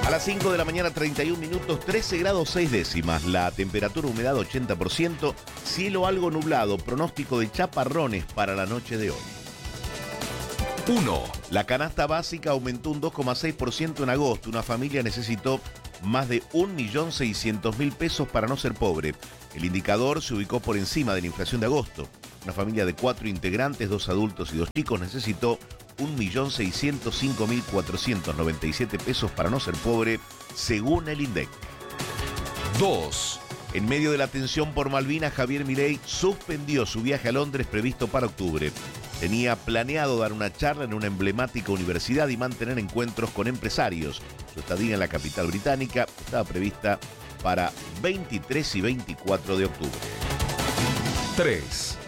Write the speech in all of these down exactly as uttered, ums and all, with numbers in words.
A las cinco de la mañana, treinta y un minutos, trece grados seis décimas. La temperatura, humedad ochenta por ciento, cielo algo nublado, pronóstico de chaparrones para la noche de hoy. uno. La canasta básica aumentó un dos coma seis por ciento en agosto. Una familia necesitó más de un millón seiscientos mil pesos para no ser pobre. El indicador se ubicó por encima de la inflación de agosto. Una familia de cuatro integrantes, dos adultos y dos chicos, necesitó un millón seiscientos cinco mil cuatrocientos noventa y siete pesos para no ser pobre, según el INDEC. dos. En medio de la tensión por Malvinas, Javier Milei suspendió su viaje a Londres previsto para octubre. Tenía planeado dar una charla en una emblemática universidad y mantener encuentros con empresarios. Su estadía en la capital británica estaba prevista para veintitrés y veinticuatro de octubre. tres.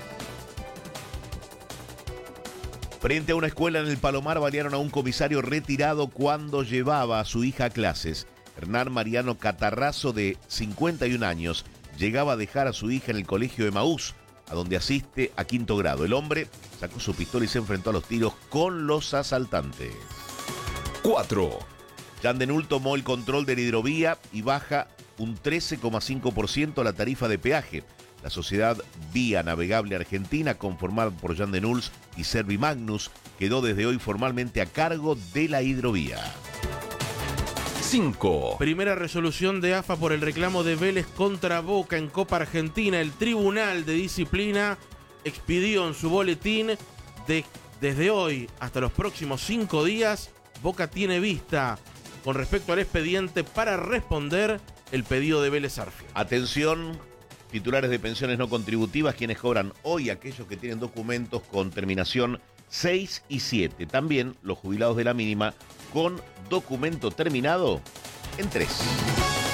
Frente a una escuela en el Palomar balearon a un comisario retirado cuando llevaba a su hija a clases. Hernán Mariano Catarrazo, de cincuenta y un años, llegaba a dejar a su hija en el colegio de Emaús, a donde asiste a quinto grado. El hombre sacó su pistola y se enfrentó a los tiros con los asaltantes. cuatro. Jean Denul tomó el control de la hidrovía y baja un trece coma cinco por ciento la tarifa de peaje. La sociedad Vía Navegable Argentina, conformada por Jean Denul y Servimagnus, quedó desde hoy formalmente a cargo de la hidrovía. cinco. Primera resolución de A F A por el reclamo de Vélez contra Boca en Copa Argentina. El Tribunal de Disciplina expidió en su boletín de desde hoy hasta los próximos cinco días. Boca tiene vista con respecto al expediente para responder el pedido de Vélez Sarsfield. Atención, titulares de pensiones no contributivas, quienes cobran hoy, aquellos que tienen documentos con terminación seis y siete. También los jubilados de la mínima con documento terminado en tres.